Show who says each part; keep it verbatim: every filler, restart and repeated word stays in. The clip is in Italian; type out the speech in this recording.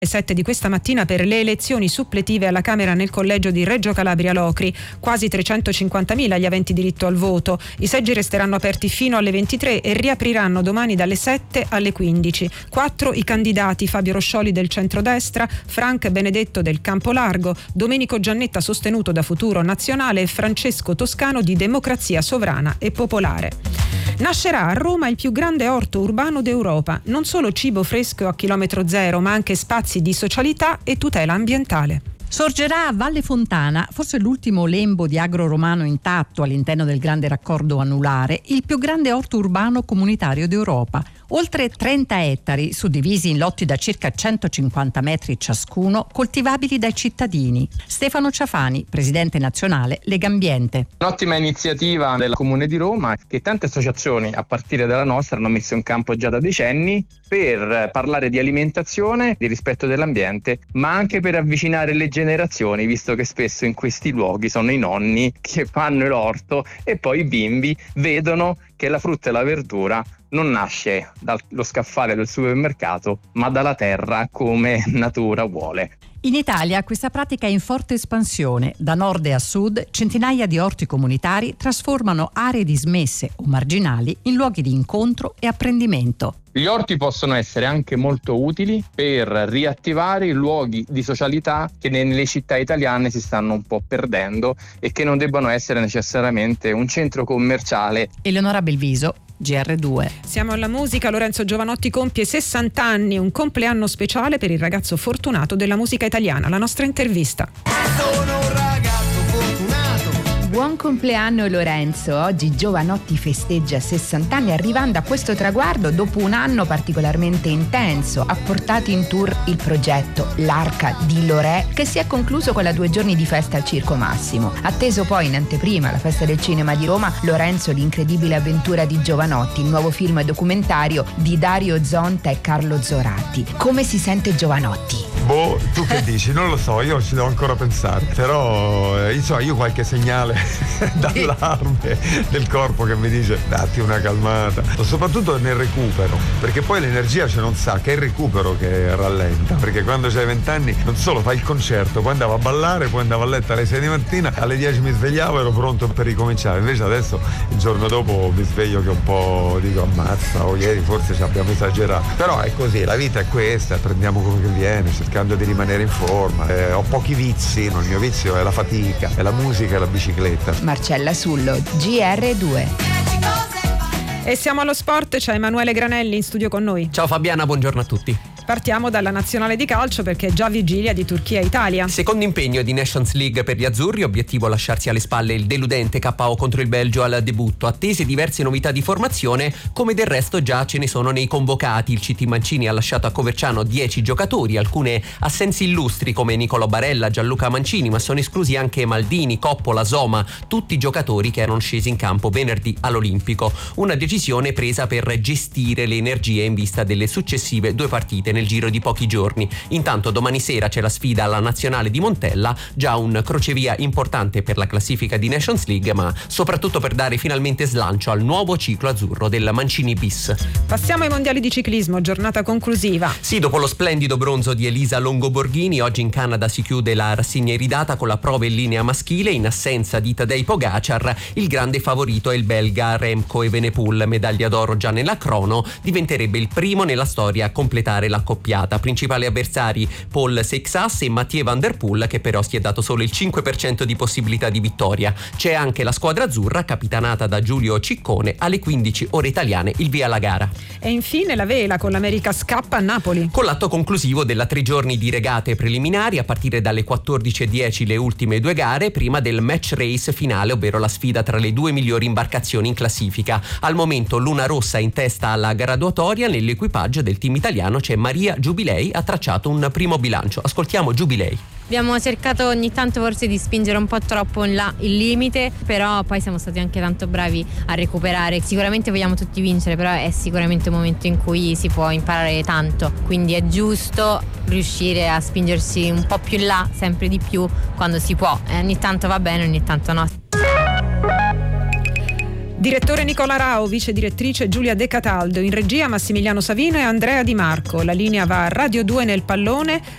Speaker 1: sette di questa mattina per le elezioni suppletive alla Camera nel collegio di Reggio Calabria Locri. Quasi trecentocinquantamila gli aventi diritto al voto. I seggi resteranno aperti fino alle ventitré e riapriranno domani dalle sette alle quindici. Quattro i candidati: Fabio Roscioli del centrodestra, Frank Benedetto del Campolargo, Domenico Giannetta sostenuto da Futuro Nazionale e Francesco Toscano di Democrazia Sovrana e Popolare. Nascerà a Roma il più grande orto urbano d'Europa. Non solo cibo fresco a chilometro zero, ma anche spazi di socialità e tutela ambientale.
Speaker 2: Sorgerà a Valle Fontana, forse l'ultimo lembo di agro romano intatto all'interno del grande raccordo anulare, il più grande orto urbano comunitario d'Europa. Oltre trenta ettari, suddivisi in lotti da circa centocinquanta metri ciascuno, coltivabili dai cittadini. Stefano Ciafani, presidente nazionale Legambiente.
Speaker 3: Un'ottima iniziativa del Comune di Roma che tante associazioni, a partire dalla nostra, hanno messo in campo già da decenni per parlare di alimentazione, di rispetto dell'ambiente, ma anche per avvicinare le generazioni, visto che spesso in questi luoghi sono i nonni che fanno l'orto e poi i bimbi vedono che la frutta e la verdura non nasce dallo scaffale del supermercato, ma dalla terra come natura vuole.
Speaker 2: In Italia questa pratica è in forte espansione. Da nord a sud centinaia di orti comunitari trasformano aree dismesse o marginali in luoghi di incontro e apprendimento.
Speaker 3: Gli orti possono essere anche molto utili per riattivare i luoghi di socialità che nelle città italiane si stanno un po' perdendo e che non debbano essere necessariamente un centro commerciale.
Speaker 2: Eleonora Belviso, G R due.
Speaker 1: Siamo alla musica. Lorenzo Giovanotti compie sessanta anni, un compleanno speciale per il ragazzo fortunato della musica italiana. La nostra intervista.
Speaker 4: Sono un ragazzo fortunato.
Speaker 5: Buon compleanno Lorenzo, oggi Giovanotti festeggia sessanta anni arrivando a questo traguardo dopo un anno particolarmente intenso. Ha portato in tour il progetto L'Arca di Lorè che si è concluso con la due giorni di festa al Circo Massimo. Atteso poi in anteprima alla Festa del Cinema di Roma Lorenzo l'incredibile avventura di Giovanotti, il nuovo film documentario di Dario Zonta e Carlo Zoratti. Come si sente Giovanotti?
Speaker 6: Boh, tu che dici? Non lo so, io ci devo ancora pensare. Però insomma io qualche segnale d'allarme del corpo che mi dice datti una calmata, soprattutto nel recupero, perché poi l'energia c'è non sa che è il recupero che rallenta, perché quando c'hai vent'anni non solo fai il concerto, poi andavo a ballare, poi andavo a letto alle sei di mattina, alle dieci mi svegliavo e ero pronto per ricominciare. Invece adesso il giorno dopo mi sveglio che un po' dico ammazza, o ieri forse ci abbiamo esagerato, però è così, la vita è questa, prendiamo come che viene cercando di rimanere in forma. Eh, ho pochi vizi, il mio vizio è la fatica, è la musica e la bicicletta.
Speaker 5: Marcella Sullo, G R due.
Speaker 1: E siamo allo sport, c'è Emanuele Granelli in studio con noi.
Speaker 7: Ciao Fabiana, buongiorno a tutti.
Speaker 1: Partiamo dalla nazionale di calcio perché è già vigilia di Turchia-Italia.
Speaker 7: Secondo impegno di Nations League per gli azzurri, obiettivo lasciarsi alle spalle il deludente K O contro il Belgio al debutto. Attese diverse novità di formazione, come del resto già ce ne sono nei convocati. Il C T Mancini ha lasciato a Coverciano dieci giocatori, alcune assenze illustri come Nicolò Barella, Gianluca Mancini, ma sono esclusi anche Maldini, Coppola, Soma, tutti giocatori che erano scesi in campo venerdì all'Olimpico. Una decisione presa per gestire le energie in vista delle successive due partite nel giro di pochi giorni. Intanto domani sera c'è la sfida alla nazionale di Montella, già un crocevia importante per la classifica di Nations League, ma soprattutto per dare finalmente slancio al nuovo ciclo azzurro del Mancini bis.
Speaker 1: Passiamo ai mondiali di ciclismo, giornata conclusiva.
Speaker 7: Sì, dopo lo splendido bronzo di Elisa Longo-Borghini, oggi in Canada si chiude la rassegna iridata con la prova in linea maschile. In assenza di Tadej Pogacar, il grande favorito è il belga Remco Evenepoel, medaglia d'oro già nella crono, diventerebbe il primo nella storia a completare la accoppiata. Principali avversari Paul Seixas e Mathieu Van Der Poel, che però si è dato solo il cinque per cento di possibilità di vittoria. C'è anche la squadra azzurra capitanata da Giulio Ciccone. Alle quindici ore italiane il via alla gara.
Speaker 1: E infine la vela con l'America's Cup a Napoli.
Speaker 7: Con l'atto conclusivo della tre giorni di regate preliminari, a partire dalle quattordici e dieci le ultime due gare prima del match race finale, ovvero la sfida tra le due migliori imbarcazioni in classifica. Al momento Luna Rossa in testa alla graduatoria. Nell'equipaggio del team italiano c'è Maria Giubilei, ha tracciato un primo bilancio. Ascoltiamo Giubilei.
Speaker 8: Abbiamo cercato ogni tanto forse di spingere un po' troppo in là il limite, però poi siamo stati anche tanto bravi a recuperare. Sicuramente vogliamo tutti vincere, però è sicuramente un momento in cui si può imparare tanto, quindi è giusto riuscire a spingersi un po' più in là, sempre di più quando si può. E ogni tanto va bene, ogni tanto no.
Speaker 1: Direttore Nicola Rao, vice direttrice Giulia De Cataldo, in regia Massimiliano Savino e Andrea Di Marco. La linea va a Radio due nel pallone,